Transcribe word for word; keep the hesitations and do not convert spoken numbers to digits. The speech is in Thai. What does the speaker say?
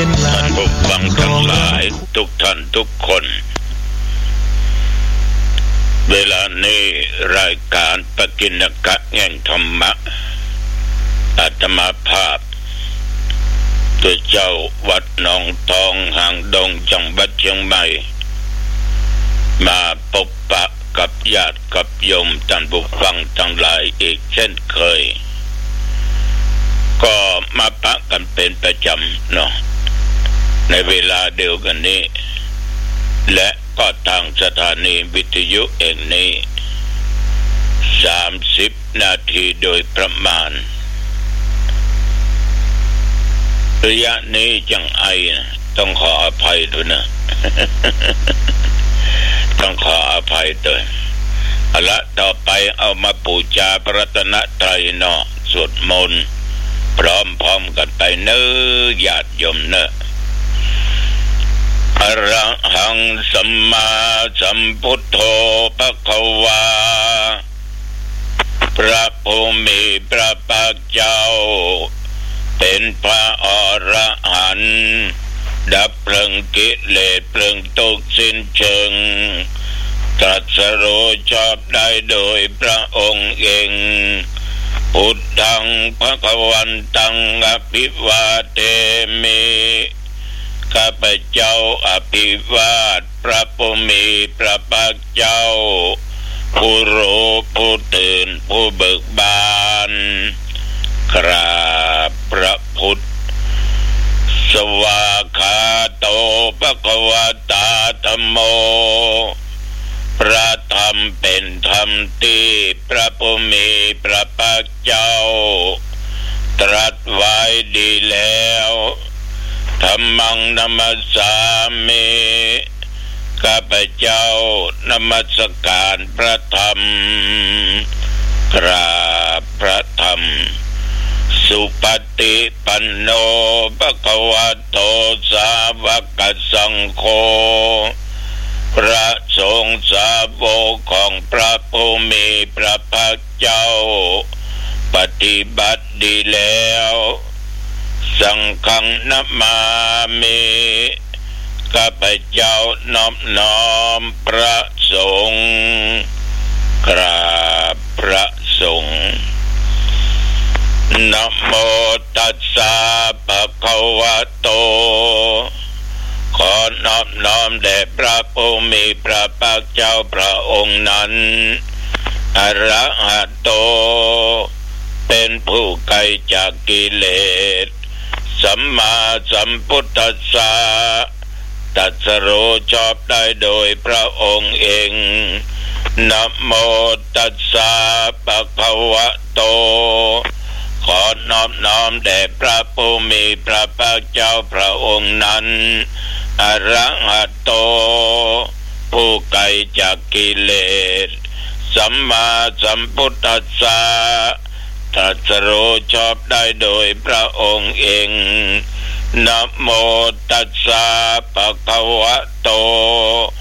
เป็นหลักท่านผู้ฟังทั้งหลายทุกท่านทุกคนเวลานี้รายการปกิณกะแห่งธรรมะอาตมาภาพตัวเจ้าวัดหนองทองหางดงจังหวัดเชียงใหม่มาพบปะกับญาติกับโยมท่านผู้ฟังทั้งหลายอีกเช่นเคยก็มาปะกันเป็นประจำเนาะในเวลาเดียวกันนี้และก็ทางสถานีวิทยุเองนี้สามสิบนาทีโดยประมาณระยะนี้จังไอนะต้องขออภัยด้วยนะ ต้องขออภัยด้วยเอาละต่อไปเอามาปูชาพระรัตนตรัยเนาะสวดมนต์พร้อมๆกันไปเนื้อญาติโยมเนอะอรหังสัมมาสัมพุทโธภควาพระภูมิพระภาคเจ้าเป็นพระอรหันต์ดับเพลิงกิเลสเพลิงทุกข์สิ้นเชิงตรัสรู้ชอบได้โดยพระองค์เองพุทธังภวันตังอภิวาเทมิข้าพเจ้าอภิวาทพระภูมิพระภาคเจ้าผู้รู้ผู้ตื่นผู้เบิกบานกราบพระพุทธสวากขาโตภควตาธัมโมพระธรรมเป็นธรรมที่พระภูมิพระภาคเจ้าตรัสไว้ดีแล้วธัมมังนัมสสามิข้าพเจ้านมัสการพระธรรมกราบพระธรรมสุปฏิปันโนภควโตสาวกสังโฆพระสงฆ์สาวกของพระภูมิพระภาคเจ้าปฏิบัติดีแล้วสังฆังนัมมามิข้าพเจ้านอบน้อมพระสงฆ์กราบพระสงฆ์นะโมตัสสะภะคะวะโตขอนอบน้อมแด่พระภูมิพระภาคเจ้าพระองค์นั้นอรหัตโตเป็นผู้ไกลจากกิเลสสัมมาสัมพุทธัสสะตรัสรู้ชอบได้โดยพระองค์เองนะโมตัสสะภะคะวะโตขอนอบน้อมแด่พระภูมิพระภาคเจ้าพระองค์นั้นอรหัตโตผู้ไกลจากกิเลสสัมมาสัมพุทธัสสะตรัสรู้ชอบได้โดยพระองค์เองนะโมตัสสะภะคะวะโต